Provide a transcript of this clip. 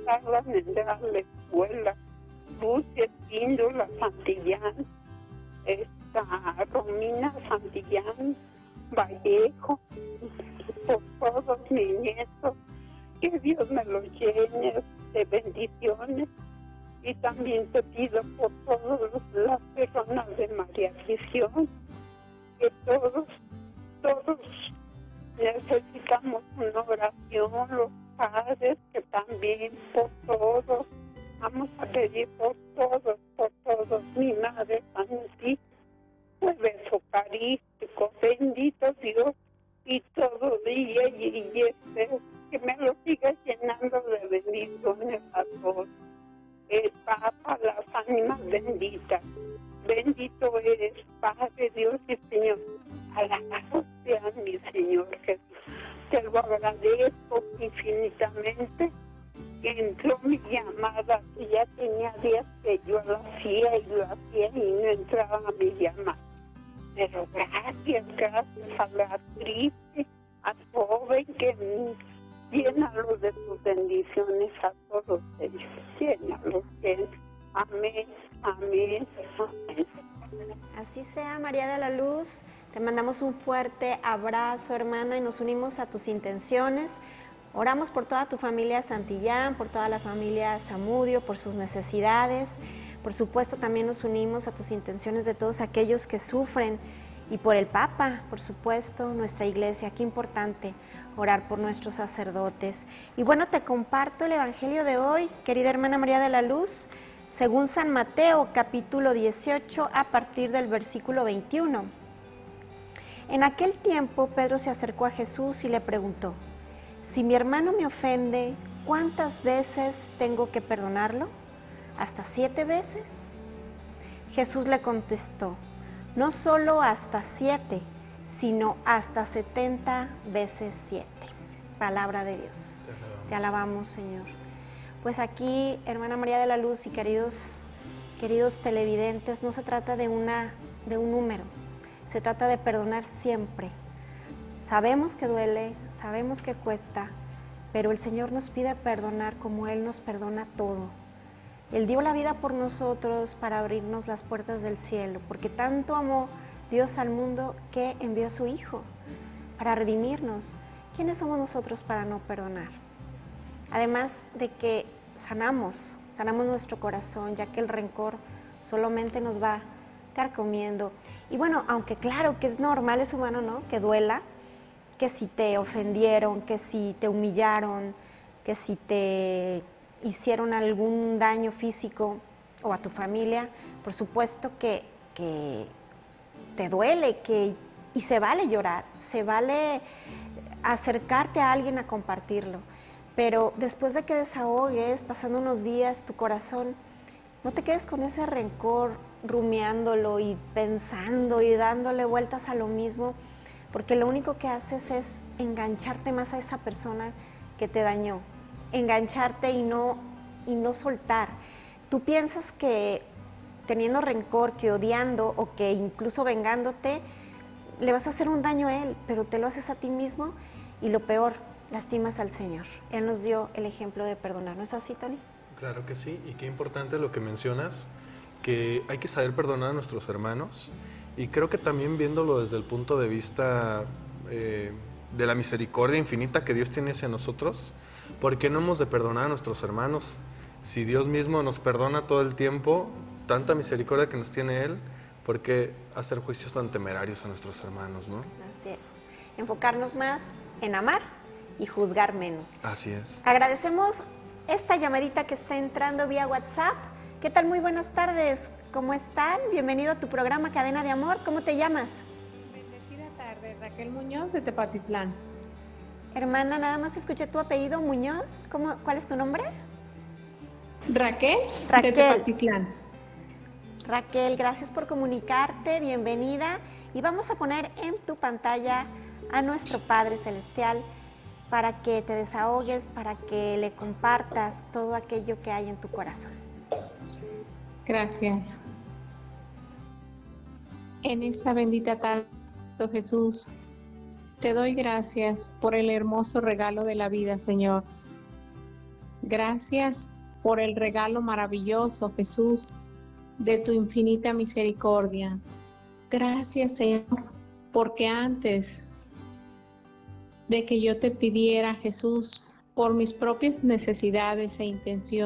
tardan en dar la escuela. Lucy Espíndola Santillán, Romina Santillán Vallejo, por todos mis nietos, que Dios me los llene de bendiciones. Y también te pido por todas las personas de María Visión, que todos necesitamos una oración, los padres, que también por todos. Vamos a pedir por todos, mi Madre Santísima, jueves eucarístico, bendito Dios, y todo día y que me lo siga llenando de bendiciones a todos. El Papa, las ánimas benditas, bendito eres, Padre, Dios y Señor, alabado sea mi Señor Jesús. Te lo agradezco infinitamente. Entró mi llamada, que ya tenía días que yo lo hacía y no entraba mi llamada. Pero gracias a la actriz, al joven, que llénalos de tus bendiciones a todos ellos. Llénalos, amén, amén, amén. Así sea, María de la Luz. Te mandamos un fuerte abrazo, hermana, y nos unimos a tus intenciones. Oramos por toda tu familia Santillán, por toda la familia Zamudio, por sus necesidades. Por supuesto, también nos unimos a tus intenciones de todos aquellos que sufren, y por el Papa, por supuesto, nuestra iglesia. Qué importante orar por nuestros sacerdotes. Y bueno, te comparto el Evangelio de hoy, querida hermana María de la Luz, según San Mateo, capítulo 18, a partir del versículo 21. En aquel tiempo, Pedro se acercó a Jesús y le preguntó: si mi hermano me ofende, ¿cuántas veces tengo que perdonarlo? ¿Hasta 7 veces? Jesús le contestó: no solo hasta 7, sino hasta 70 veces 7. Palabra de Dios. Te alabamos, Señor. Pues aquí, hermana María de la Luz y queridos televidentes, no se trata de un número, se trata de perdonar siempre. Sabemos que duele, sabemos que cuesta, pero el Señor nos pide perdonar como Él nos perdona todo. Él dio la vida por nosotros para abrirnos las puertas del cielo, porque tanto amó Dios al mundo que envió a su Hijo para redimirnos. ¿Quiénes somos nosotros para no perdonar? Además de que sanamos nuestro corazón, ya que el rencor solamente nos va carcomiendo. Y bueno, aunque claro que es normal, es humano, ¿no?, que duela, que si te ofendieron, que si te humillaron, que si te hicieron algún daño físico o a tu familia, por supuesto que te duele, y se vale llorar, se vale acercarte a alguien a compartirlo, pero después de que desahogues, pasando unos días, tu corazón, no te quedes con ese rencor rumiándolo y pensando y dándole vueltas a lo mismo, porque lo único que haces es engancharte más a esa persona que te dañó, engancharte y no soltar. Tú piensas que teniendo rencor, que odiando o que incluso vengándote, le vas a hacer un daño a él, pero te lo haces a ti mismo y lo peor, lastimas al Señor. Él nos dio el ejemplo de perdonar, ¿no es así, Tony? Claro que sí, y qué importante lo que mencionas, que hay que saber perdonar a nuestros hermanos, y creo que también viéndolo desde el punto de vista de la misericordia infinita que Dios tiene hacia nosotros, ¿por qué no hemos de perdonar a nuestros hermanos? Si Dios mismo nos perdona todo el tiempo, tanta misericordia que nos tiene Él, ¿por qué hacer juicios tan temerarios a nuestros hermanos, no? Así es, enfocarnos más en amar y juzgar menos. Así es. Agradecemos esta llamadita que está entrando vía WhatsApp. ¿Qué tal? Muy buenas tardes. ¿Cómo están? Bienvenido a tu programa Cadena de Amor. ¿Cómo te llamas? Bendecida tarde, Raquel Muñoz de Tepatitlán. Hermana, nada más escuché tu apellido, Muñoz. ¿Cuál es tu nombre? Raquel de Tepatitlán. Raquel, gracias por comunicarte, bienvenida. Y vamos a poner en tu pantalla a nuestro Padre Celestial para que te desahogues, para que le compartas todo aquello que hay en tu corazón. Gracias. En esta bendita tarde, Jesús, te doy gracias por el hermoso regalo de la vida, Señor. Gracias por el regalo maravilloso, Jesús, de tu infinita misericordia. Gracias, Señor, porque antes de que yo te pidiera, Jesús, por mis propias necesidades e intenciones,